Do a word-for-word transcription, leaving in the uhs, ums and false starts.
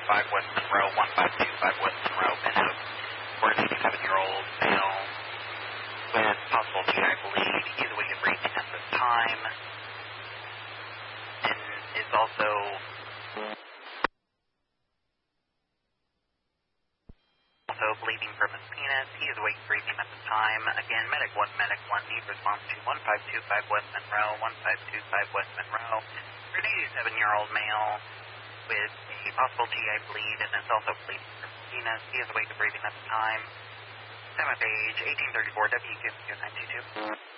five West Monroe, one five two five West Monroe, Minnow, for an eighty-seven-year-old male with possible G I bleed. He's awaiting breathing at this time, and is also also bleeding from his penis. He is awaiting breathing at this time. Again, Medic one, Medic one, need response to one five two five West Monroe, one five two five West Monroe, for an eighty-seven-year-old male with a possible G I bleed and is also bleeding from his penis. He is awaiting breathing at the time. Time of age, eighteen thirty-four, W Q Q nine two two.